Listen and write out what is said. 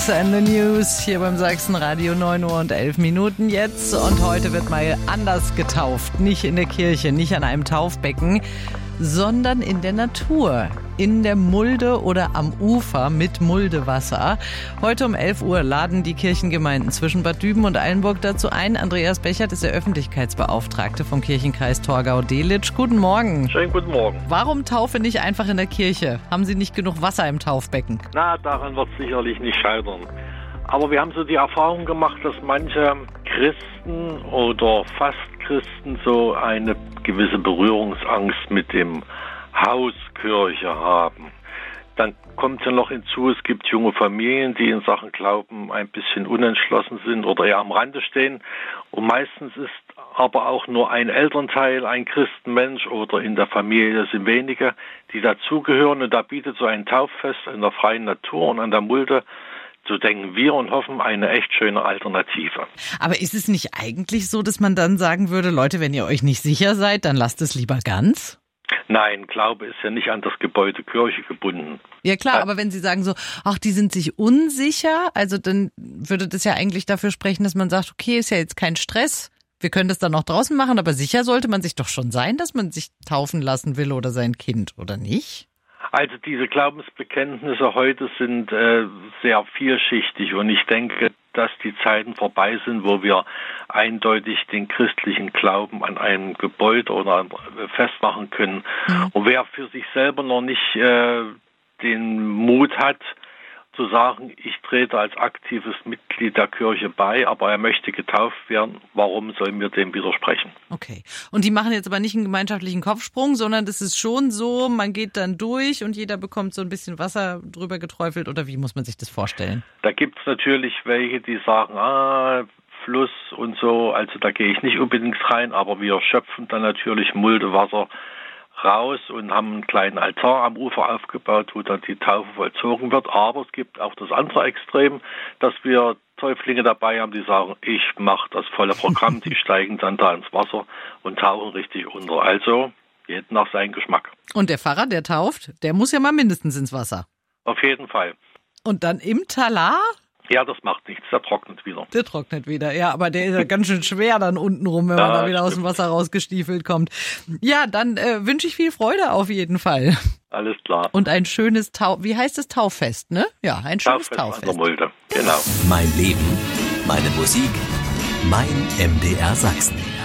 Fox and the News hier beim Sachsenradio, 9 Uhr und 11 Minuten jetzt. Und heute wird mal anders getauft. Nicht in der Kirche, nicht an einem Taufbecken, sondern in der Natur. In der Mulde oder am Ufer mit Muldewasser. Heute um 11 Uhr laden die Kirchengemeinden zwischen Bad Düben und Eilenburg dazu ein. Andreas Bechert ist der Öffentlichkeitsbeauftragte vom Kirchenkreis Torgau-Delitzsch. Guten Morgen. Schönen guten Morgen. Warum Taufe nicht einfach in der Kirche? Haben Sie nicht genug Wasser im Taufbecken? Na, daran wird es sicherlich nicht scheitern. Aber wir haben so die Erfahrung gemacht, dass manche Christen oder fast Christen so eine gewisse Berührungsangst mit dem Haus Kirche haben. Dann kommt ja noch hinzu, es gibt junge Familien, die in Sachen Glauben ein bisschen unentschlossen sind oder eher am Rande stehen. Und meistens ist aber auch nur ein Elternteil ein Christenmensch oder in der Familie sind wenige, die dazugehören. Und da bietet so ein Tauffest in der freien Natur und an der Mulde, so denken wir und hoffen, eine echt schöne Alternative. Aber ist es nicht eigentlich so, dass man dann sagen würde, Leute, wenn ihr euch nicht sicher seid, dann lasst es lieber ganz? Nein, Glaube ist ja nicht an das Gebäude Kirche gebunden. Ja klar, aber wenn Sie sagen so, ach, die sind sich unsicher, also dann würde das ja eigentlich dafür sprechen, dass man sagt, okay, ist ja jetzt kein Stress, wir können das dann auch draußen machen, aber sicher sollte man sich doch schon sein, dass man sich taufen lassen will oder sein Kind, oder nicht? Also diese Glaubensbekenntnisse heute sind sehr vielschichtig und ich denke, dass die Zeiten vorbei sind, wo wir eindeutig den christlichen Glauben an einem Gebäude oder festmachen können. Mhm. Und wer für sich selber noch nicht den Mut hat, zu sagen, ich trete als aktives Mitglied der Kirche bei, aber er möchte getauft werden, warum sollen wir dem widersprechen? Okay. Und die machen jetzt aber nicht einen gemeinschaftlichen Kopfsprung, sondern das ist schon so, man geht dann durch und jeder bekommt so ein bisschen Wasser drüber geträufelt, oder wie muss man sich das vorstellen? Da gibt es natürlich welche, die sagen, Fluss und so, also da gehe ich nicht unbedingt rein, aber wir schöpfen dann natürlich Muldewasser raus und haben einen kleinen Altar am Ufer aufgebaut, wo dann die Taufe vollzogen wird. Aber es gibt auch das andere Extrem, dass wir Täuflinge dabei haben, die sagen, ich mache das volle Programm. Die steigen dann da ins Wasser und tauchen richtig unter. Also jeden nach seinem Geschmack. Und der Pfarrer, der tauft, der muss ja mal mindestens ins Wasser. Auf jeden Fall. Und dann im Talar? Ja, das macht nichts, der trocknet wieder. Der trocknet wieder, ja, aber der ist ja ganz schön schwer dann unten rum, wenn man da wieder aus dem Wasser rausgestiefelt kommt. Ja, dann wünsche ich viel Freude auf jeden Fall. Alles klar. Und ein schönes wie heißt es, Tauffest, ne? Ja, ein schönes Tauffest. An der Mulde, genau. Mein Leben, meine Musik, mein MDR Sachsen.